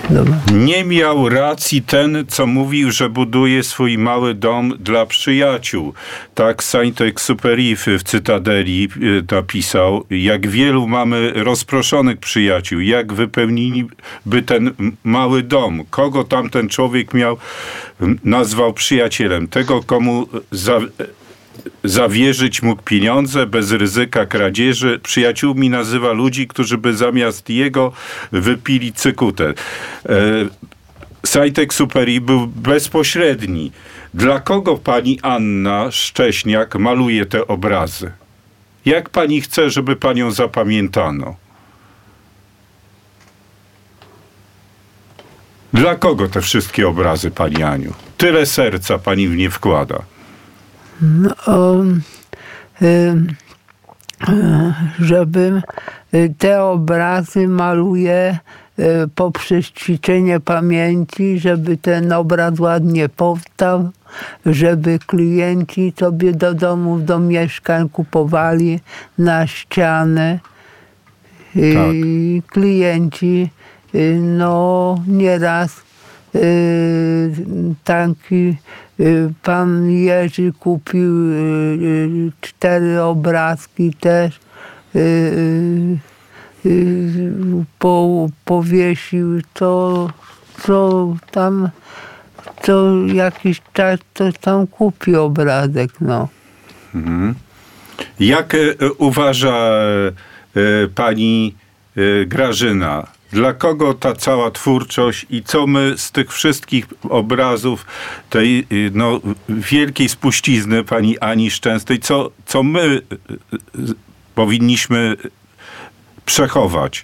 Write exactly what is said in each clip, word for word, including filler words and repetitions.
Dobra. Nie miał racji ten, co mówił, że buduje swój mały dom dla przyjaciół. Tak Saint-Exupéry w Cytadeli napisał. Jak wielu mamy rozproszonych przyjaciół, jak wypełniliby ten mały dom. Kogo tamten człowiek miał, nazwał przyjacielem? Tego, komu za, zawierzyć mógł pieniądze bez ryzyka kradzieży. Przyjaciółmi nazywa ludzi, którzy by zamiast jego wypili cykutę. E, Saint-Exupéry był bezpośredni. Dla kogo pani Anna Szcześniak maluje te obrazy? Jak pani chce, żeby panią zapamiętano? Dla kogo te wszystkie obrazy, pani Aniu? Tyle serca pani w nie wkłada. No, y, y, żeby te obrazy maluje y, poprzez ćwiczenie pamięci, żeby ten obraz ładnie powstał, żeby klienci sobie do domów, do mieszkań kupowali na ścianę. I tak. Klienci y, no nieraz y, taki pan Jerzy kupił cztery obrazki też, po, powiesił to, co tam, co jakiś czas to tam kupi obrazek, no. Mhm. Jak uważa pani Grażyna, dla kogo ta cała twórczość i co my z tych wszystkich obrazów tej no, wielkiej spuścizny pani Ani Szczęsnej, co, co my powinniśmy przechować?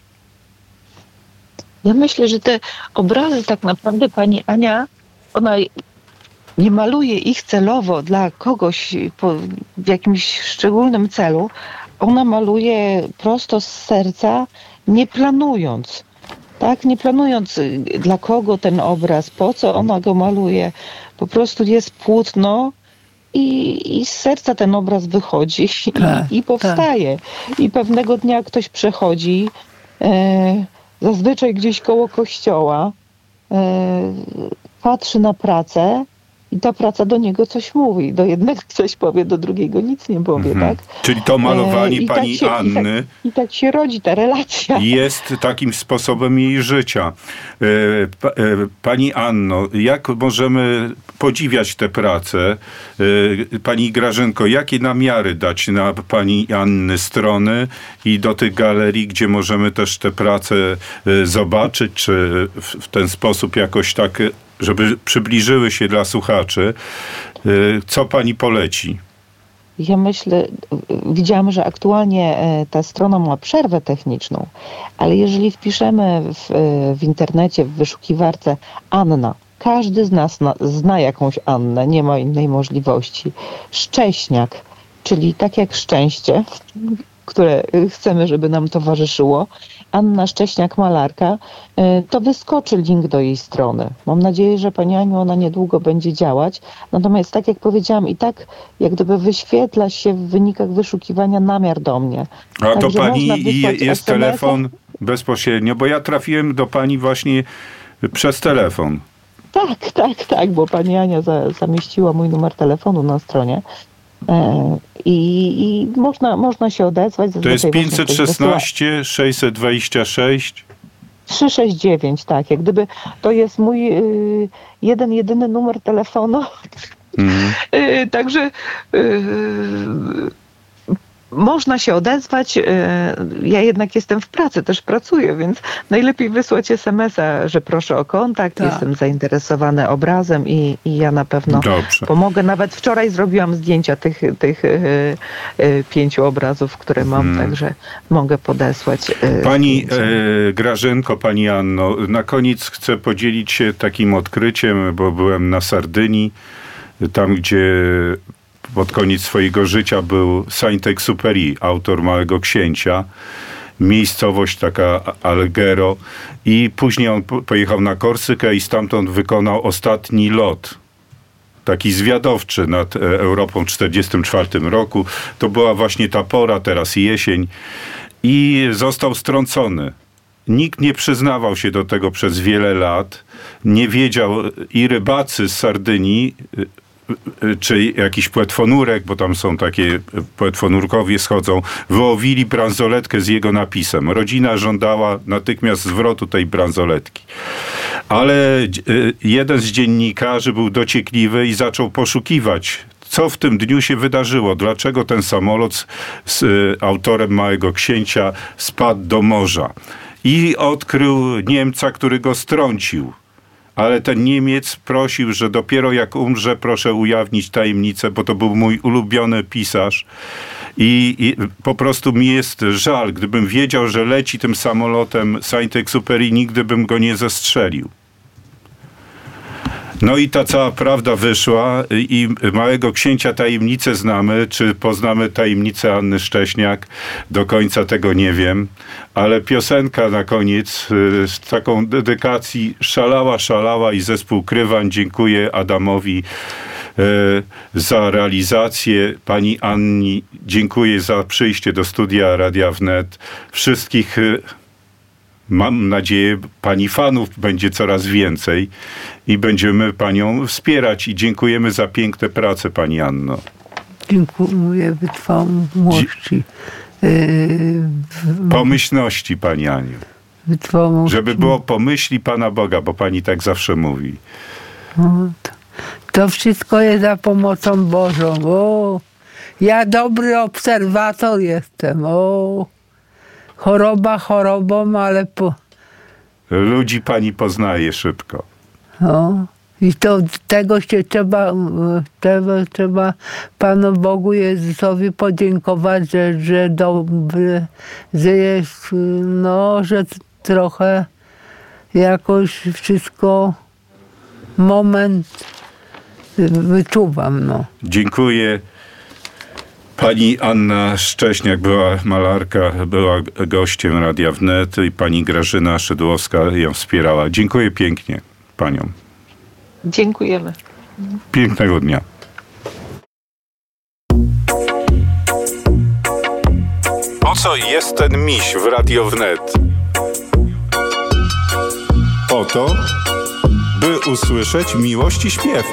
Ja myślę, że te obrazy tak naprawdę pani Ania, ona nie maluje ich celowo dla kogoś po, w jakimś szczególnym celu. Ona maluje prosto z serca, nie planując. Tak, nie planując dla kogo ten obraz, po co ona go maluje. Po prostu jest płótno i, i z serca ten obraz wychodzi tak, i, i powstaje. Tak. I pewnego dnia ktoś przechodzi, e, zazwyczaj gdzieś koło kościoła, e, patrzy na pracę i ta praca do niego coś mówi. Do jednego coś powie, do drugiego nic nie powie, mhm. tak? Czyli to malowanie e, pani tak się, Anny... I tak, I tak się rodzi ta relacja. Jest takim sposobem jej życia. E, pa, e, pani Anno, jak możemy podziwiać tę pracę? E, pani Grażynko, jakie namiary dać na pani Anny strony i do tych galerii, gdzie możemy też tę pracę e, zobaczyć, czy w, w ten sposób jakoś tak... żeby przybliżyły się dla słuchaczy, co pani poleci? Ja myślę, widziałam, że aktualnie ta strona ma przerwę techniczną, ale jeżeli wpiszemy w, w internecie, w wyszukiwarce Anna, każdy z nas zna, zna jakąś Annę, nie ma innej możliwości. Szcześniak, czyli tak jak szczęście, które chcemy, żeby nam towarzyszyło, Anna Szcześniak, malarka, to wyskoczy link do jej strony. Mam nadzieję, że pani Aniu, ona niedługo będzie działać. Natomiast tak jak powiedziałam, i tak jak gdyby wyświetla się w wynikach wyszukiwania namiar do mnie. A Także to pani jest es em es a. telefon bezpośrednio, bo ja trafiłem do pani właśnie przez telefon. Tak, tak, tak, bo pani Ania za, zamieściła mój numer telefonu na stronie. I, i można, można się odezwać. To jest pięćset szesnaście sześćset dwadzieścia sześć trzysta sześćdziesiąt dziewięć, tak. Jak gdyby to jest mój y, jeden, jedyny numer telefonu. Mm. y, także y, można się odezwać. Ja jednak jestem w pracy, też pracuję, więc najlepiej wysłać es em es a, że proszę o kontakt, tak. Jestem zainteresowana obrazem i, i ja na pewno Dobrze. pomogę. Nawet wczoraj zrobiłam zdjęcia tych, tych y, y, pięciu obrazów, które mam, hmm. także mogę podesłać. Y, pani e, Grażynko, pani Anno, na koniec chcę podzielić się takim odkryciem, bo byłem na Sardynii, tam gdzie pod koniec swojego życia był Saint-Exupéry, autor Małego Księcia. Miejscowość taka Alghero. I później on pojechał na Korsykę i stamtąd wykonał ostatni lot. Taki zwiadowczy nad Europą w czterdziestym czwartym roku. To była właśnie ta pora, teraz jesień. I został strącony. nikt nie przyznawał się do tego przez wiele lat. Nie wiedział i rybacy z Sardynii, czy jakiś płetwonurek, bo tam są takie płetwonurkowie schodzą, wyłowili bransoletkę z jego napisem. Rodzina żądała natychmiast zwrotu tej bransoletki. Ale jeden z dziennikarzy był dociekliwy i zaczął poszukiwać, co w tym dniu się wydarzyło. Dlaczego ten samolot z autorem Małego Księcia spadł do morza. I odkrył Niemca, który go strącił. Ale ten Niemiec prosił, że dopiero jak umrze, proszę ujawnić tajemnicę, bo to był mój ulubiony pisarz. I, i po prostu mi jest żal. Gdybym wiedział, że leci tym samolotem Saint-Exupéry, nigdy bym go nie zestrzelił. No i ta cała prawda wyszła i Małego Księcia tajemnicę znamy. Czy poznamy tajemnicę Anny Szcześniak? Do końca tego nie wiem. Ale piosenka na koniec z taką dedykacji Szalała, szalała i zespół Krywań. Dziękuję Adamowi za realizację. Pani Anni dziękuję za przyjście do studia Radia Wnet. Wszystkich, mam nadzieję, pani fanów będzie coraz więcej i będziemy panią wspierać i dziękujemy za piękne prace, pani Anno. Dziękuję wytrwałości. Pomyślności, pani Aniu. Wytrwałości. Żeby było pomyśli Pana Boga, bo pani tak zawsze mówi. No, to, to wszystko jest za pomocą Bożą. O, ja dobry obserwator jestem. O, choroba chorobą, ale po... Ludzi pani poznaje szybko. O, i to tego się trzeba, trzeba, trzeba Panu Bogu Jezusowi podziękować, że, że dobry, że jest, no, że trochę jakoś wszystko moment wyczuwam, no. Dziękuję. Pani Anna Szcześniak była malarka, była gościem Radia Wnet i pani Grażyna Szydłowska ją wspierała. Dziękuję pięknie paniom. Dziękujemy. Pięknego dnia. Po co jest ten miś w Radio Wnet? Po to, by usłyszeć miłość i śpiew.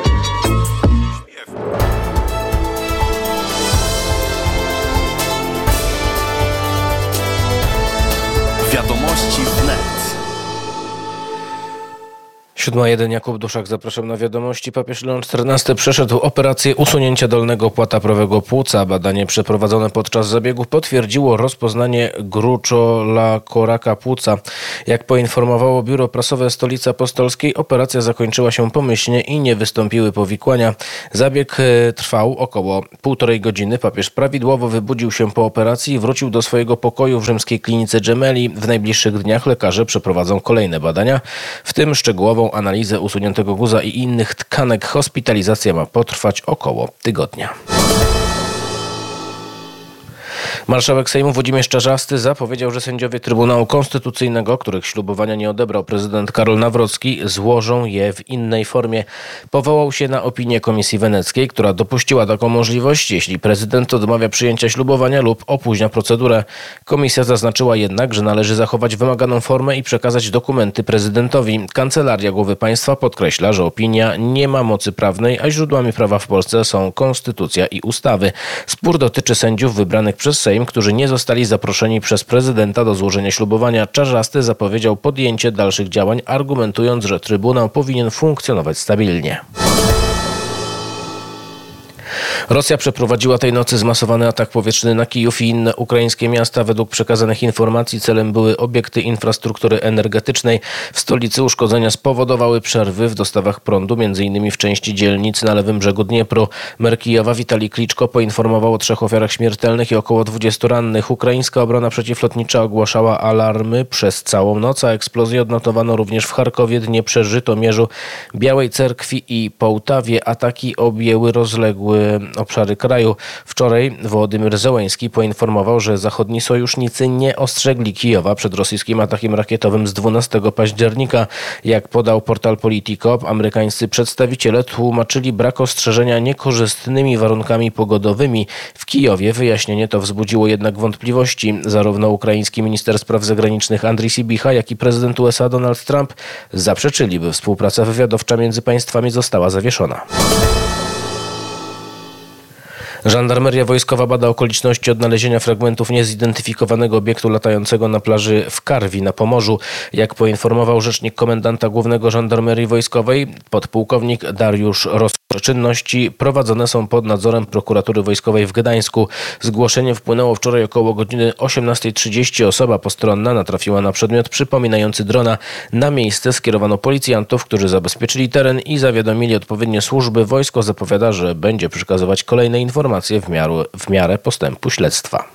Wiadomości Wnet. siódma jeden, Jakub Duszak, zapraszam na wiadomości. Papież Leon czternasty przeszedł operację usunięcia dolnego płata prawego płuca. Badanie przeprowadzone podczas zabiegu potwierdziło rozpoznanie gruczola-koraka płuca. Jak poinformowało biuro prasowe Stolicy Apostolskiej, operacja zakończyła się pomyślnie i nie wystąpiły powikłania. Zabieg trwał około półtorej godziny. Papież prawidłowo wybudził się po operacji i wrócił do swojego pokoju w rzymskiej klinice Gemelli. W najbliższych dniach lekarze przeprowadzą kolejne badania, w tym szczegółową analizę usuniętego guza i innych tkanek. Hospitalizacja ma potrwać około tygodnia. Marszałek Sejmu Włodzimierz Czarzasty zapowiedział, że sędziowie Trybunału Konstytucyjnego, których ślubowania nie odebrał prezydent Karol Nawrocki, złożą je w innej formie. Powołał się na opinię Komisji Weneckiej, która dopuściła taką możliwość, jeśli prezydent odmawia przyjęcia ślubowania lub opóźnia procedurę. Komisja zaznaczyła jednak, że należy zachować wymaganą formę i przekazać dokumenty prezydentowi. Kancelaria Głowy Państwa podkreśla, że opinia nie ma mocy prawnej, a źródłami prawa w Polsce są konstytucja i ustawy. Spór dotyczy sędziów wybranych przez Sejm, którzy nie zostali zaproszeni przez prezydenta do złożenia ślubowania. Czarzasty zapowiedział podjęcie dalszych działań, argumentując, że Trybunał powinien funkcjonować stabilnie. Rosja przeprowadziła tej nocy zmasowany atak powietrzny na Kijów i inne ukraińskie miasta. Według przekazanych informacji celem były obiekty infrastruktury energetycznej. W stolicy uszkodzenia spowodowały przerwy w dostawach prądu, m.in. w części dzielnic na lewym brzegu Dniepru. Mer Kijowa Witalij Kliczko poinformował o trzech ofiarach śmiertelnych i około dwudziestu rannych. Ukraińska obrona przeciwlotnicza ogłaszała alarmy przez całą noc, a eksplozje odnotowano również w Charkowie, Dnieprze, Żytomierzu, Białej Cerkwi i Połtawie. Ataki objęły rozległy obszary kraju. Wczoraj Wołodymyr Zełenski poinformował, że zachodni sojusznicy nie ostrzegli Kijowa przed rosyjskim atakiem rakietowym z dwunastego października. Jak podał portal Politico, amerykańscy przedstawiciele tłumaczyli brak ostrzeżenia niekorzystnymi warunkami pogodowymi. W Kijowie wyjaśnienie to wzbudziło jednak wątpliwości. Zarówno ukraiński minister spraw zagranicznych Andrii Sibicha, jak i prezydent U S A Donald Trump zaprzeczyli, by współpraca wywiadowcza między państwami została zawieszona. Żandarmeria wojskowa bada okoliczności odnalezienia fragmentów niezidentyfikowanego obiektu latającego na plaży w Karwi na Pomorzu. Jak poinformował rzecznik komendanta głównego Żandarmerii Wojskowej, podpułkownik Dariusz Ross. Czynności prowadzone są pod nadzorem Prokuratury Wojskowej w Gdańsku. Zgłoszenie wpłynęło wczoraj około godziny osiemnasta trzydzieści. Osoba postronna natrafiła na przedmiot przypominający drona. Na miejsce skierowano policjantów, którzy zabezpieczyli teren i zawiadomili odpowiednie służby. Wojsko zapowiada, że będzie przekazywać kolejne informacje w miarę, w miarę postępu śledztwa.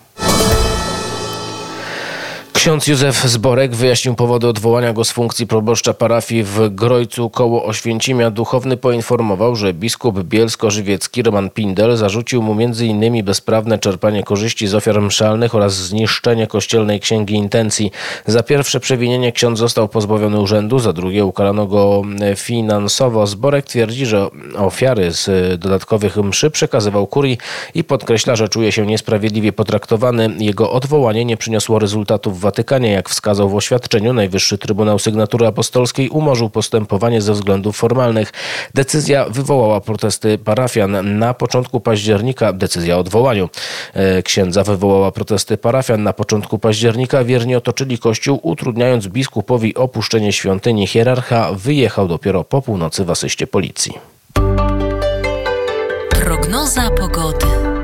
Ksiądz Józef Zborek wyjaśnił powody odwołania go z funkcji proboszcza parafii w Grojcu koło Oświęcimia. Duchowny poinformował, że biskup bielsko-żywiecki Roman Pindel zarzucił mu między innymi bezprawne czerpanie korzyści z ofiar mszalnych oraz zniszczenie kościelnej księgi intencji. Za pierwsze przewinienie ksiądz został pozbawiony urzędu, za drugie ukarano go finansowo. Zborek twierdzi, że ofiary z dodatkowych mszy przekazywał kurii i podkreśla, że czuje się niesprawiedliwie potraktowany. Jego odwołanie nie przyniosło rezultatów w Watykanie. Jak wskazał w oświadczeniu, Najwyższy Trybunał Sygnatury Apostolskiej umorzył postępowanie ze względów formalnych. Decyzja wywołała protesty parafian. Na początku października, decyzja o odwołaniu księdza wywołała protesty parafian. Na początku października wierni otoczyli kościół, utrudniając biskupowi opuszczenie świątyni. Hierarcha wyjechał dopiero po północy w asyście policji. Prognoza pogody.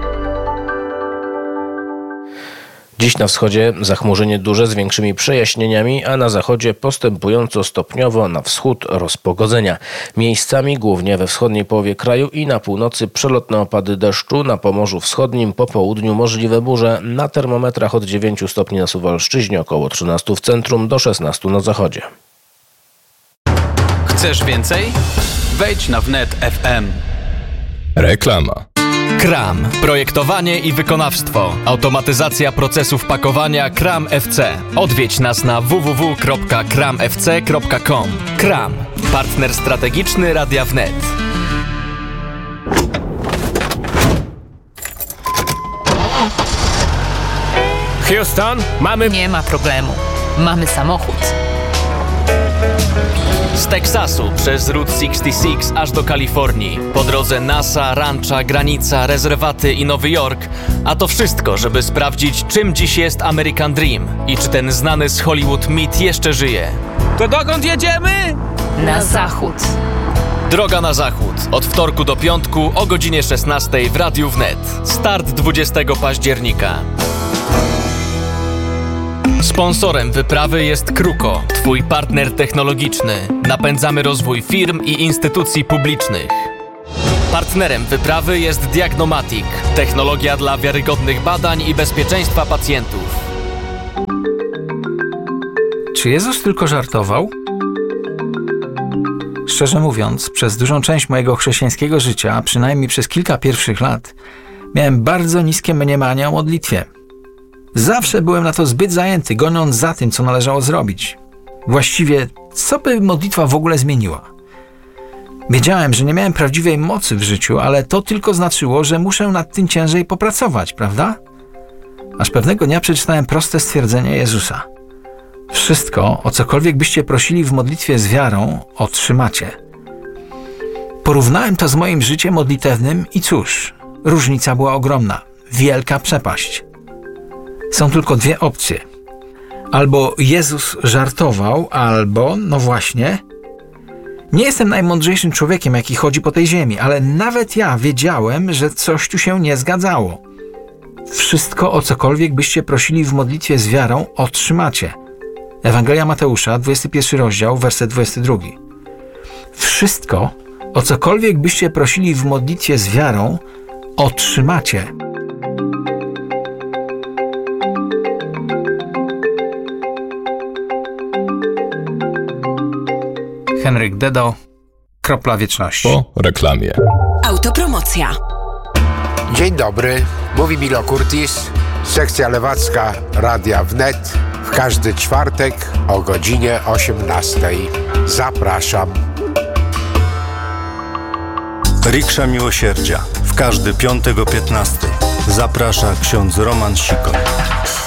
Dziś na wschodzie zachmurzenie duże z większymi przejaśnieniami, a na zachodzie postępująco stopniowo na wschód rozpogodzenia. Miejscami głównie we wschodniej połowie kraju i na północy przelotne opady deszczu, na Pomorzu Wschodnim po południu możliwe burze, na termometrach od dziewięciu stopni na Suwalszczyźnie, około trzynastu w centrum, do szesnastu na zachodzie. Chcesz więcej? Wejdź na wnet kropka ef em. Reklama. Kram. Projektowanie i wykonawstwo. Automatyzacja procesów pakowania Kram F C. Odwiedź nas na w w w kropka kram f c kropka com. Kram. Partner strategiczny Radia Wnet. Houston, mamy... Nie ma problemu. Mamy samochód. Z Teksasu przez Route sześćdziesiąt sześć aż do Kalifornii. Po drodze NASA, rancha, granica, rezerwaty i Nowy Jork. A to wszystko, żeby sprawdzić, czym dziś jest American Dream i czy ten znany z Hollywood mit jeszcze żyje. To dokąd jedziemy? Na zachód. Droga na zachód. Od wtorku do piątku o godzinie szesnastej w Radiu Wnet. Start dwudziestego października. Sponsorem wyprawy jest Kruko, twój partner technologiczny. Napędzamy rozwój firm i instytucji publicznych. Partnerem wyprawy jest Diagnomatic, technologia dla wiarygodnych badań i bezpieczeństwa pacjentów. Czy Jezus tylko żartował? Szczerze mówiąc, przez dużą część mojego chrześcijańskiego życia, a przynajmniej przez kilka pierwszych lat, miałem bardzo niskie mniemanie o modlitwie. Zawsze byłem na to zbyt zajęty, goniąc za tym, co należało zrobić. Właściwie, co by modlitwa w ogóle zmieniła? Wiedziałem, że nie miałem prawdziwej mocy w życiu, ale to tylko znaczyło, że muszę nad tym ciężej popracować, prawda? Aż pewnego dnia przeczytałem proste stwierdzenie Jezusa. Wszystko, o cokolwiek byście prosili w modlitwie z wiarą, otrzymacie. Porównałem to z moim życiem modlitewnym i cóż, różnica była ogromna. Wielka przepaść. Są tylko dwie opcje. Albo Jezus żartował, albo, no właśnie, nie jestem najmądrzejszym człowiekiem, jaki chodzi po tej ziemi, ale nawet ja wiedziałem, że coś tu się nie zgadzało. Wszystko, o cokolwiek byście prosili w modlitwie z wiarą, otrzymacie. Ewangelia Mateusza, dwudziesty pierwszy rozdział, werset dwudziesty drugi. Wszystko, o cokolwiek byście prosili w modlitwie z wiarą, otrzymacie. Henryk Dedo, Kropla Wieczności. Po reklamie. Autopromocja. Dzień dobry, mówi Milo Kurtis, sekcja lewacka Radia Wnet. W każdy czwartek o godzinie osiemnastej. Zapraszam. Riksza Miłosierdzia. W każdy piątek o piętnastej. Zaprasza ksiądz Roman Sikoń.